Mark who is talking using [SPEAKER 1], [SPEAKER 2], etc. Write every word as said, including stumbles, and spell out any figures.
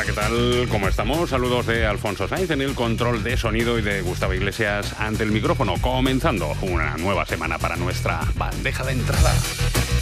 [SPEAKER 1] Hola, ¿qué tal? ¿Cómo estamos? Saludos de Alfonso Sainz en el control de sonido y de Gustavo Iglesias ante el micrófono, comenzando una nueva semana para nuestra bandeja de entrada.